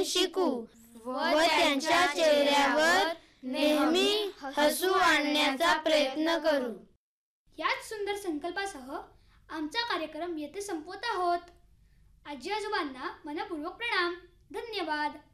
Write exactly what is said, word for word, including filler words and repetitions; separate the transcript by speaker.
Speaker 1: शिकू व त्यांच्या चेहऱ्यावर नेहमी हसू आणण्याचा प्रयत्न करू.
Speaker 2: याच सुंदर संकल्पासह आमचा कार्यक्रम येथे संपवत आहोत. आजी आजोबांना मनपूर्वक प्रणाम. धन्यवाद.